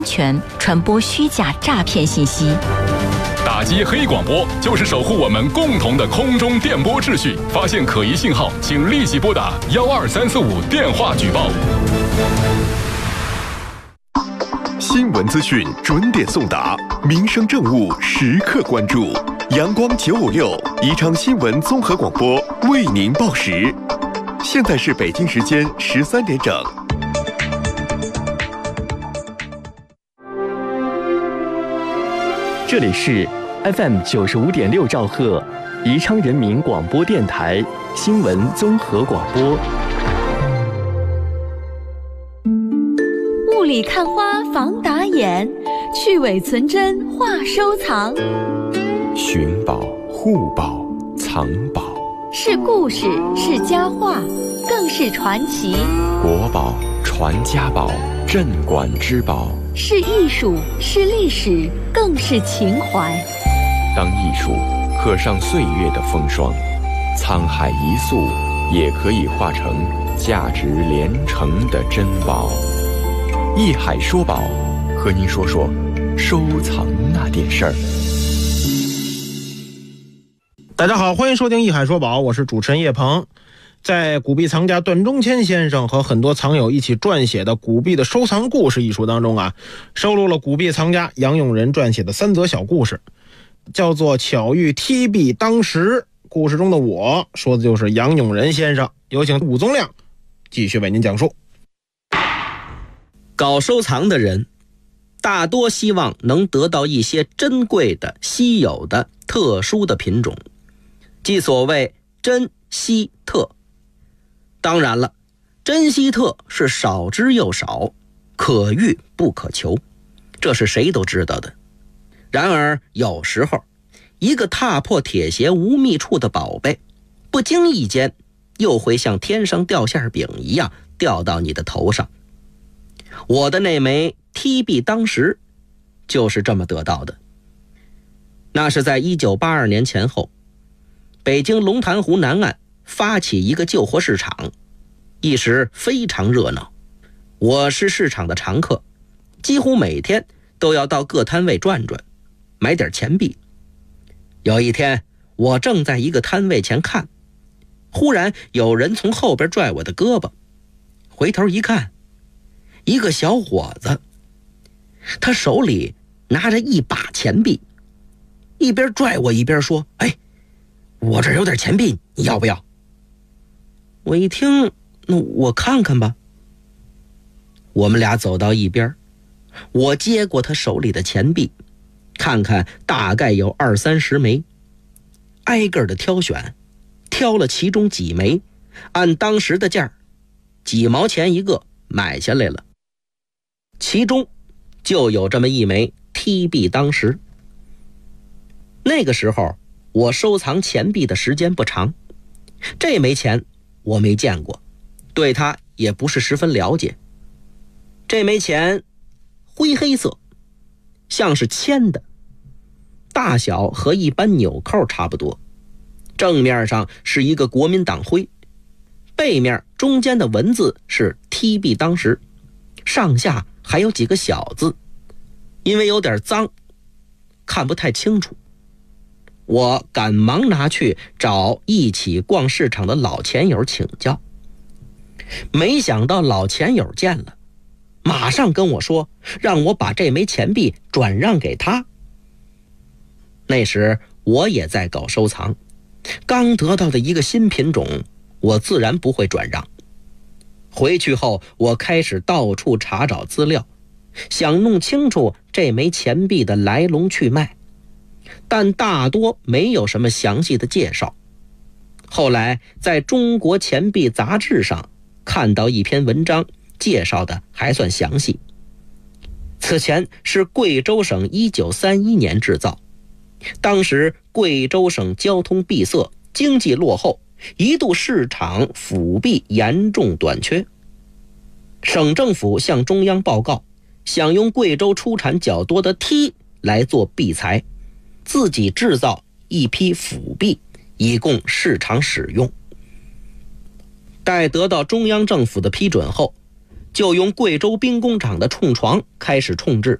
全传播虚假诈骗信息。 打击黑广播就是守护我们共同的空中电波秩序。发现可疑信号，请立即拨打12345电话举报。 新闻资讯准点送达，民生政务时刻关注。阳光956宜昌新闻综合广播为您报时。现在是北京时间13点整。 这里是 FM 95.6兆赫，宜昌人民广播电台新闻综合广播。 雾里看花防打眼，去伪存真话收藏。 寻宝、护宝、藏宝， 是故事，是佳话，更是传奇。 国宝、传家宝、镇馆之宝， 是艺术，是历史，更是情怀。 当艺术刻上岁月的风霜，沧海一粟也可以化成价值连城的珍宝。艺海说宝，和您说说收藏那点事儿。 大家好，欢迎收听艺海说宝，我是主持人叶鹏。在古币藏家段中谦先生和很多藏友一起撰写的《古币的收藏故事》一书当中啊，收录了古币藏家杨永仁撰写的3则小故事，叫做巧遇踢币当时。故事中的我说的就是杨永仁先生。有请武宗亮继续为您讲述。 搞收藏的人大多希望能得到一些珍贵的、稀有的、特殊的品种，即所谓珍稀特。当然了，珍稀特是少之又少，可遇不可求，这是谁都知道的。然而有时候，一个踏破铁鞋无觅处的宝贝，不经意间又会像天上掉馅饼一样掉到你的头上。我的那枚踢币当时就是这么得到的。那是在1982年前后，北京龙潭湖南岸发起一个旧货市场，一时非常热闹。我是市场的常客，几乎每天都要到各摊位转转，买点钱币。有一天，我正在一个摊位前看，忽然有人从后边拽我的胳膊，回头一看，一个小伙子，他手里拿着一把钱币，一边拽我一边说：“哎，我这儿有点钱币，你要不要？”我一听，那我看看吧。我们俩走到一边，我接过他手里的钱币，看看大概有20-30枚，挨个的挑选，挑了其中几枚，按当时的价几毛钱一个买下来了。其中就有这么一枚踢币当时。那个时候我收藏钱币的时间不长，这枚钱我没见过，对它也不是十分了解。这枚钱灰黑色，像是铅的，大小和一般纽扣差不多，正面上是一个国民党徽，背面中间的文字是踢币当时，上下还有几个小字，因为有点脏，看不太清楚。我赶忙拿去找一起逛市场的老钱友请教，没想到老钱友见了，马上跟我说让我把这枚钱币转让给他。那时我也在搞收藏，刚得到的一个新品种，我自然不会转让。回去后，我开始到处查找资料，想弄清楚这枚钱币的来龙去脉，但大多没有什么详细的介绍。后来在中国钱币杂志上看到一篇文章，介绍的还算详细。此钱是贵州省1931年制造，当时贵州省交通闭塞，经济落后，一度市场辅币严重短缺。省政府向中央报告，想用贵州出产较多的踢来做币材，自己制造一批辅币，以供市场使用。待得到中央政府的批准后， 就用贵州兵工厂的冲床开始冲制。